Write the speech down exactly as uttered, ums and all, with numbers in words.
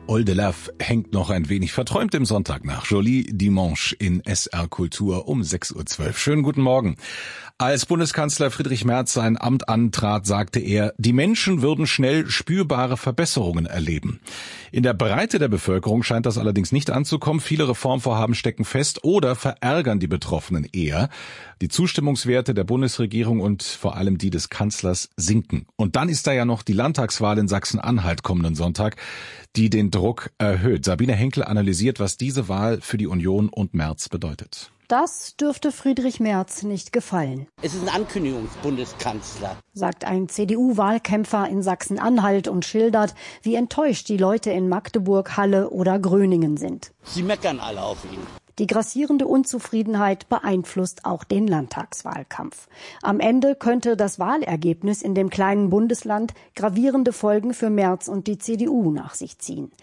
All de Love hängt noch ein wenig verträumt im Sonntag nach. Jolie Dimanche in S R Kultur um sechs Uhr zwölf. Schönen guten Morgen. Als Bundeskanzler Friedrich Merz sein Amt antrat, sagte er, die Menschen würden schnell spürbare Verbesserungen erleben. In der Breite der Bevölkerung scheint das allerdings nicht anzukommen. Viele Reformvorhaben stecken fest oder verärgern die Betroffenen eher. Die Zustimmungswerte der Bundesregierung und vor allem die des Kanzlers sinken. Und dann ist da ja noch die Landtagswahl in Sachsen-Anhalt kommenden Sonntag, die den Druck erhöht. Sabine Henkel analysiert, was diese Wahl für die Union und Merz bedeutet. Das dürfte Friedrich Merz nicht gefallen. Es ist ein Ankündigungsbundeskanzler, sagt ein C D U-Wahlkämpfer in Sachsen-Anhalt und schildert, wie enttäuscht die Leute in Magdeburg, Halle oder Gröningen sind. Sie meckern alle auf ihn. Die grassierende Unzufriedenheit beeinflusst auch den Landtagswahlkampf. Am Ende könnte das Wahlergebnis in dem kleinen Bundesland gravierende Folgen für Merz und die C D U nach sich ziehen.